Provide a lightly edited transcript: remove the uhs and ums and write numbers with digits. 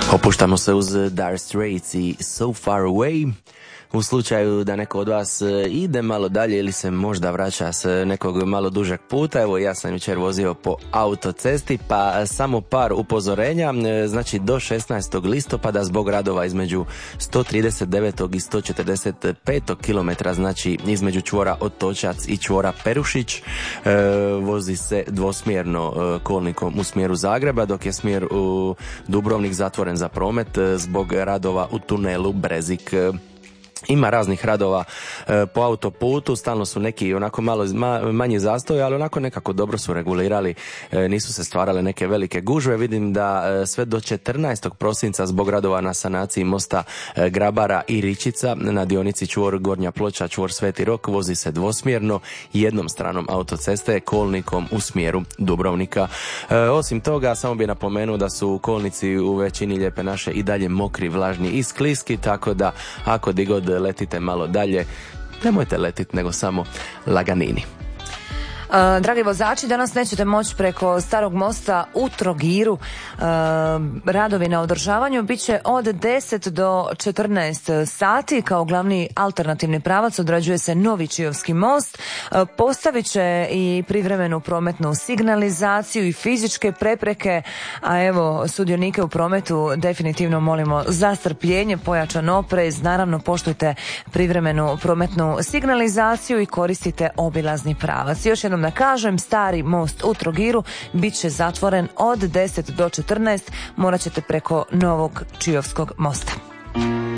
Opuštamo se uz Dire Straits i So Far Away. U slučaju da neko od vas ide malo dalje ili se možda vraća s nekog malo dužeg puta, evo ja sam jučer vozio po autocesti, pa samo par upozorenja. Znači do 16. listopada zbog radova između 139. i 145. kilometra, znači između čvora Otočac i čvora Perušić, vozi se dvosmjerno kolnikom u smjeru Zagreba, dok je smjer u Dubrovnik zatvoren za promet zbog radova u tunelu Brezik. Ima raznih radova po autoputu, stalno su neki onako malo manji zastoj, ali onako nekako dobro su regulirali, nisu se stvarale neke velike gužve. Vidim da sve do 14. prosinca zbog radova na sanaciji mosta Grabara i Ričica na dionici čvor Gornja Ploča, čvor Sveti Rok vozi se dvosmjerno jednom stranom autoceste kolnikom u smjeru Dubrovnika. Osim toga, samo bih napomenuo da su kolnici u većini Lijepe naše i dalje mokri, vlažni i skliski, tako da ako di god letite malo dalje, nemojte letiti nego samo laganini. Dragi vozači, danas nećete moći preko Starog mosta u Trogiru. Radovi na održavanju bit će od 10 do 14 sati. Kao glavni alternativni pravac odrađuje se novi Čiovski most. Postavit će i privremenu prometnu signalizaciju i fizičke prepreke, a evo sudionike u prometu definitivno molimo za strpljenje, pojačan oprez, naravno poštujte privremenu prometnu signalizaciju i koristite obilazni pravac. Još jednom da kažem, Stari most u Trogiru bit će zatvoren od 10 do 14, morat ćete preko novog Čiovskog mosta.